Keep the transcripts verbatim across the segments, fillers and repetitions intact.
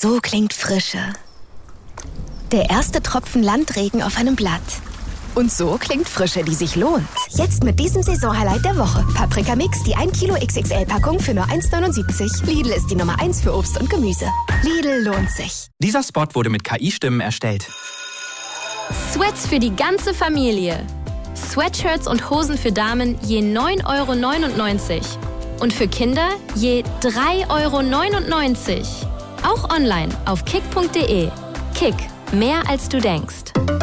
So klingt Frische. Der erste Tropfen Landregen auf einem Blatt. Und so klingt Frische, die sich lohnt. Jetzt mit diesem Saisonhighlight der Woche. Paprika Mix, die ein Kilo X X L-Packung für nur eins neunundsiebzig. Lidl ist die Nummer eins für Obst und Gemüse. Lidl lohnt sich. Dieser Spot wurde mit K I-Stimmen erstellt. Sweats für die ganze Familie. Sweatshirts und Hosen für Damen je neun Euro neunundneunzig. Und für Kinder je drei Euro neunundneunzig. Auch online auf kick punkt de. Kick, mehr als du denkst.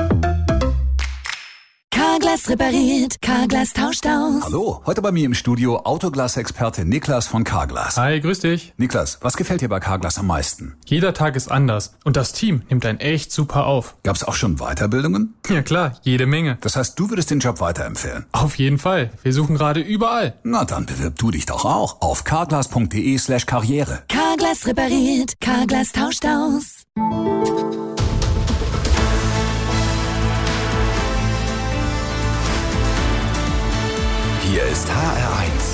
Carglass repariert, Carglass tauscht aus. Hallo, heute bei mir im Studio Autoglas-Experte Niklas von Carglass. Hi, grüß dich. Niklas, was gefällt dir bei Carglass am meisten? Jeder Tag ist anders und das Team nimmt einen echt super auf. Gab's auch schon Weiterbildungen? Ja klar, jede Menge. Das heißt, du würdest den Job weiterempfehlen? Auf jeden Fall. Wir suchen gerade überall. Na dann bewirb du dich doch auch auf carglass punkt de slash karriere. Carglass repariert, Carglass tauscht aus. Hier ist H R eins.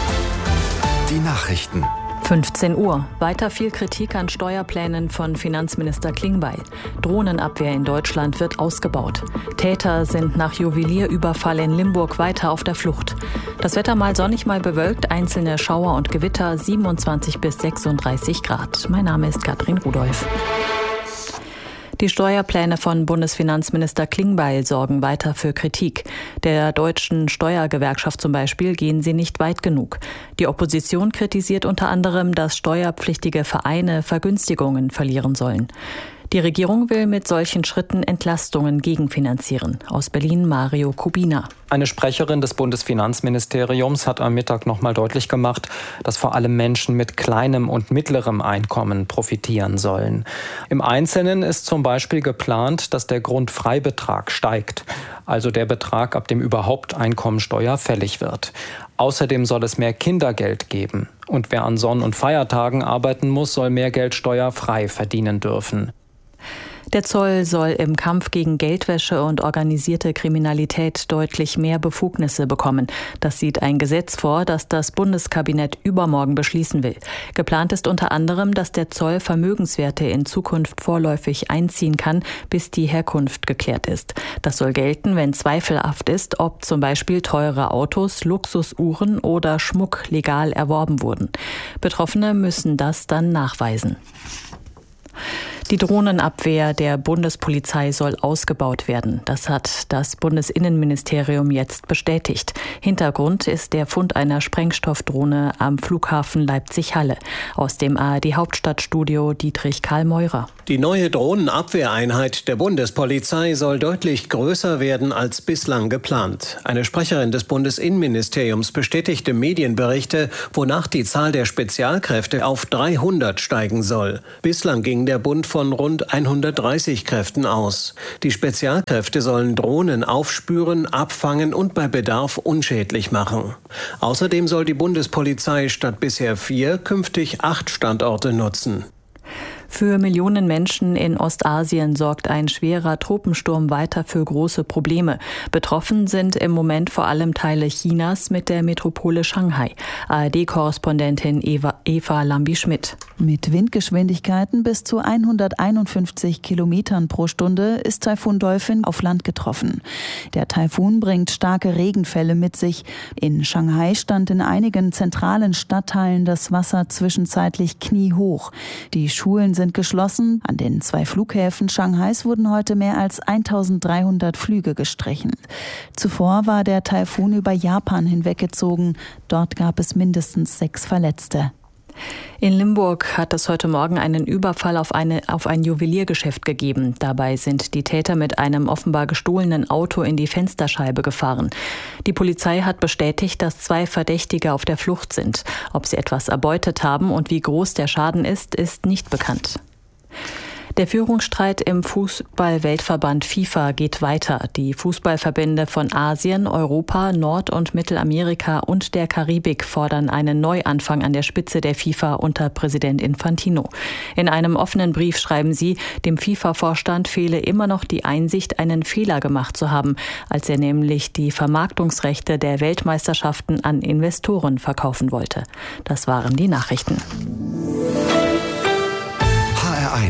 Die Nachrichten. fünfzehn Uhr. Weiter viel Kritik an Steuerplänen von Finanzminister Klingbeil. Drohnenabwehr in Deutschland wird ausgebaut. Täter sind nach Juwelierüberfall in Limburg weiter auf der Flucht. Das Wetter mal sonnig, mal bewölkt, einzelne Schauer und Gewitter, siebenundzwanzig bis sechsunddreißig Grad. Mein Name ist Katrin Rudolph. Die Steuerpläne von Bundesfinanzminister Klingbeil sorgen weiter für Kritik. Der deutschen Steuergewerkschaft zum Beispiel gehen sie nicht weit genug. Die Opposition kritisiert unter anderem, dass steuerpflichtige Vereine Vergünstigungen verlieren sollen. Die Regierung will mit solchen Schritten Entlastungen gegenfinanzieren. Aus Berlin Mario Kubina. Eine Sprecherin des Bundesfinanzministeriums hat am Mittag noch mal deutlich gemacht, dass vor allem Menschen mit kleinem und mittlerem Einkommen profitieren sollen. Im Einzelnen ist zum Beispiel geplant, dass der Grundfreibetrag steigt, also der Betrag, ab dem überhaupt Einkommensteuer fällig wird. Außerdem soll es mehr Kindergeld geben. Und wer an Sonn- und Feiertagen arbeiten muss, soll mehr Geld steuerfrei verdienen dürfen. Der Zoll soll im Kampf gegen Geldwäsche und organisierte Kriminalität deutlich mehr Befugnisse bekommen. Das sieht ein Gesetz vor, das das Bundeskabinett übermorgen beschließen will. Geplant ist unter anderem, dass der Zoll Vermögenswerte in Zukunft vorläufig einziehen kann, bis die Herkunft geklärt ist. Das soll gelten, wenn zweifelhaft ist, ob zum Beispiel teure Autos, Luxusuhren oder Schmuck legal erworben wurden. Betroffene müssen das dann nachweisen. Die Drohnenabwehr der Bundespolizei soll ausgebaut werden. Das hat das Bundesinnenministerium jetzt bestätigt. Hintergrund ist der Fund einer Sprengstoffdrohne am Flughafen Leipzig-Halle. Aus dem A R D-Hauptstadtstudio Dietrich Karl Meurer. Die neue Drohnenabwehreinheit der Bundespolizei soll deutlich größer werden als bislang geplant. Eine Sprecherin des Bundesinnenministeriums bestätigte Medienberichte, wonach die Zahl der Spezialkräfte auf dreihundert steigen soll. Bislang ging der Bund von rund hundertdreißig Kräften aus. Die Spezialkräfte sollen Drohnen aufspüren, abfangen und bei Bedarf unschädlich machen. Außerdem soll die Bundespolizei statt bisher vier künftig acht Standorte nutzen. Für Millionen Menschen in Ostasien sorgt ein schwerer Tropensturm weiter für große Probleme. Betroffen sind im Moment vor allem Teile Chinas mit der Metropole Shanghai. A R D-Korrespondentin Eva, Eva Lambi-Schmidt. Mit Windgeschwindigkeiten bis zu hunderteinundfünfzig Kilometern pro Stunde ist Taifun Dolphin auf Land getroffen. Der Taifun bringt starke Regenfälle mit sich. In Shanghai stand in einigen zentralen Stadtteilen das Wasser zwischenzeitlich kniehoch. Die Schulen sind geschlossen. An den zwei Flughäfen Shanghais wurden heute mehr als eintausenddreihundert Flüge gestrichen. Zuvor war der Taifun über Japan hinweggezogen. Dort gab es mindestens sechs Verletzte. In Limburg hat es heute Morgen einen Überfall auf, eine, auf ein Juweliergeschäft gegeben. Dabei sind die Täter mit einem offenbar gestohlenen Auto in die Fensterscheibe gefahren. Die Polizei hat bestätigt, dass zwei Verdächtige auf der Flucht sind. Ob sie etwas erbeutet haben und wie groß der Schaden ist, ist nicht bekannt. Der Führungsstreit im Fußball-Weltverband FIFA geht weiter. Die Fußballverbände von Asien, Europa, Nord- und Mittelamerika und der Karibik fordern einen Neuanfang an der Spitze der FIFA unter Präsident Infantino. In einem offenen Brief schreiben sie, dem FIFA-Vorstand fehle immer noch die Einsicht, einen Fehler gemacht zu haben, als er nämlich die Vermarktungsrechte der Weltmeisterschaften an Investoren verkaufen wollte. Das waren die Nachrichten. H R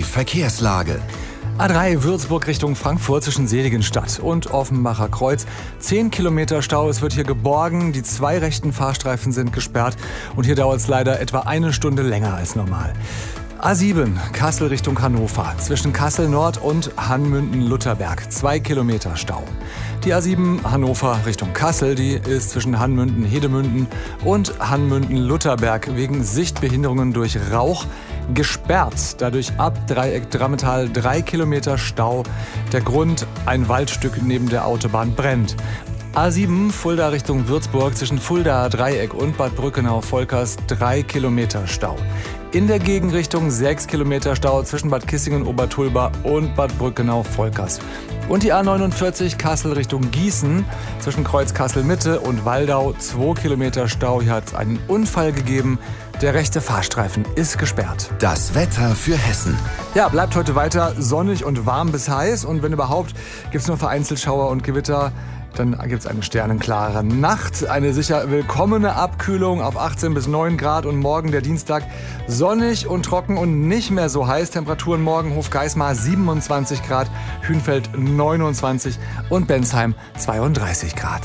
Verkehrslage. A drei Würzburg Richtung Frankfurt zwischen Seligenstadt und Offenbacher Kreuz. Zehn Kilometer Stau, es wird hier geborgen. Die zwei rechten Fahrstreifen sind gesperrt und hier dauert es leider etwa eine Stunde länger als normal. A sieben, Kassel Richtung Hannover, zwischen Kassel Nord und Hanmünden-Lutherberg, zwei Kilometer Stau. Die A sieben Hannover Richtung Kassel, die ist zwischen Hanmünden-Hedemünden und Hanmünden-Lutherberg wegen Sichtbehinderungen durch Rauch gesperrt. Dadurch ab Dreieck Drammetal drei Kilometer Stau. Der Grund, ein Waldstück neben der Autobahn brennt. A sieben Fulda Richtung Würzburg zwischen Fulda Dreieck und Bad Brückenau-Volkers drei Kilometer Stau. In der Gegenrichtung sechs Kilometer Stau zwischen Bad Kissingen-Obertulba und Bad Brückenau-Volkers. Und die A neunundvierzig Kassel Richtung Gießen zwischen Kreuz Kassel-Mitte und Waldau zwei Kilometer Stau. Hier hat es einen Unfall gegeben. Der rechte Fahrstreifen ist gesperrt. Das Wetter für Hessen. Ja, bleibt heute weiter sonnig und warm bis heiß. Und wenn überhaupt, gibt es nur vereinzelt Schauer und Gewitter. Dann gibt es eine sternenklare Nacht, eine sicher willkommene Abkühlung auf achtzehn bis neun Grad und morgen der Dienstag sonnig und trocken und nicht mehr so heiß. Temperaturen morgen Hofgeismar siebenundzwanzig Grad, Hünfeld neunundzwanzig und Bensheim zweiunddreißig Grad.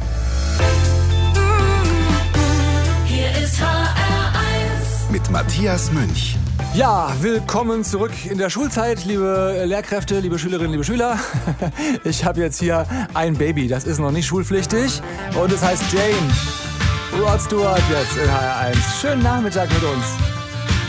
Hier ist H R eins mit Matthias Münch. Ja, willkommen zurück in der Schulzeit, liebe Lehrkräfte, liebe Schülerinnen, liebe Schüler. Ich habe jetzt hier ein Baby, das ist noch nicht schulpflichtig und es heißt Jane. Rod Stewart jetzt in H R eins. Schönen Nachmittag mit uns.